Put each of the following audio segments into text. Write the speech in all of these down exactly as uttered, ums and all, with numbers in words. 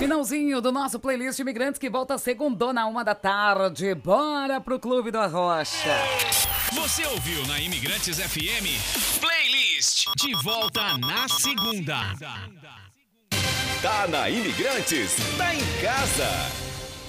Finalzinho do nosso playlist Imigrantes que volta segundona, uma da tarde. Bora pro Clube do Arrocha. Você ouviu na Imigrantes F M Playlist de volta na segunda. Tá na Imigrantes, tá em casa.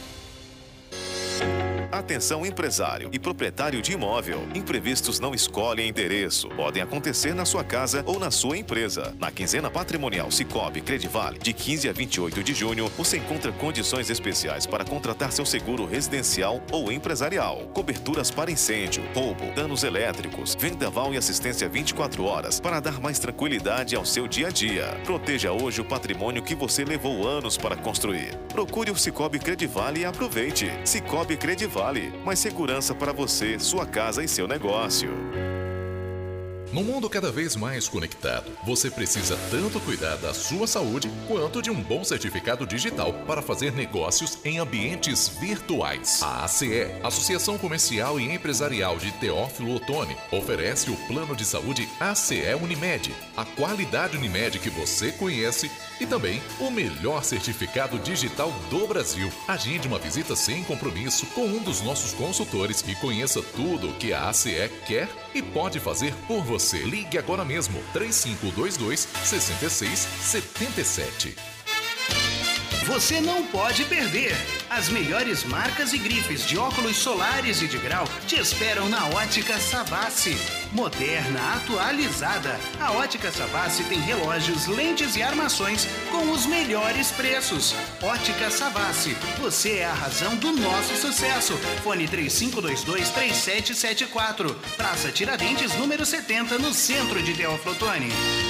Atenção empresário e proprietário de imóvel. Imprevistos não escolhem endereço. Podem acontecer na sua casa ou na sua empresa. Na quinzena patrimonial Sicoob Credivale, de quinze a vinte e oito de junho, você encontra condições especiais para contratar seu seguro residencial ou empresarial. Coberturas para incêndio, roubo, danos elétricos, vendaval e assistência vinte e quatro horas para dar mais tranquilidade ao seu dia a dia. Proteja hoje o patrimônio que você levou anos para construir. Procure o Sicoob Credivale e aproveite. Sicoob Credivale. Mais segurança para você, sua casa e seu negócio. No mundo cada vez mais conectado, você precisa tanto cuidar da sua saúde quanto de um bom certificado digital para fazer negócios em ambientes virtuais. A ACE, Associação Comercial e Empresarial de Teófilo Otoni, oferece o plano de saúde A C E Unimed, a qualidade Unimed que você conhece e também o melhor certificado digital do Brasil. Agende uma visita sem compromisso com um dos nossos consultores e conheça tudo o que a A C E quer e pode fazer por você. Ligue agora mesmo, três cinco dois dois, seis seis sete sete. Você não pode perder! As melhores marcas e grifes de óculos solares e de grau te esperam na Ótica Savassi. Moderna, atualizada, a Ótica Savassi tem relógios, lentes e armações com os melhores preços. Ótica Savassi, você é a razão do nosso sucesso. Fone três cinco dois dois, três sete sete quatro. Praça Tiradentes, número setenta, no centro de Teófilo Otoni.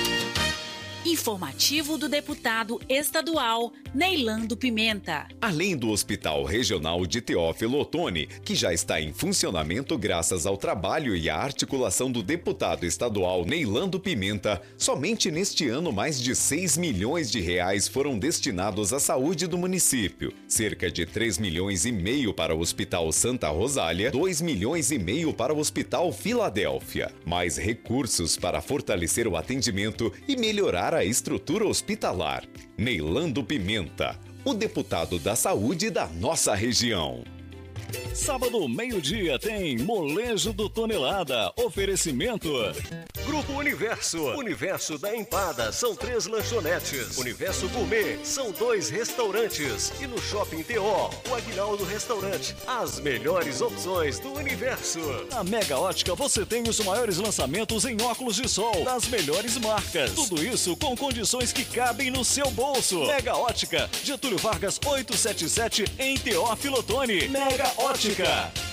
Informativo do deputado estadual Neilando Pimenta. Além do Hospital Regional de Teófilo Otoni, que já está em funcionamento graças ao trabalho e à articulação do deputado estadual Neilando Pimenta, somente neste ano mais de seis milhões de reais foram destinados à saúde do município. Cerca de três milhões e meio para o Hospital Santa Rosália, dois milhões e meio para o Hospital Filadélfia. Mais recursos para fortalecer o atendimento e melhorar a estrutura hospitalar. Neilando Pimenta, o deputado da saúde da nossa região. Sábado, meio-dia, tem Molejo do Tonelada. Oferecimento Grupo Universo. Universo da Empada, são três lanchonetes. Universo Gourmet, são dois restaurantes. E no Shopping T O, o Aguinaldo Restaurante. As melhores opções do universo. Na Mega Ótica você tem os maiores lançamentos em óculos de sol das melhores marcas. Tudo isso com condições que cabem no seu bolso. Mega Ótica, Getúlio Vargas oitocentos e setenta e sete em Teófilo Otoni. Mega Ótica.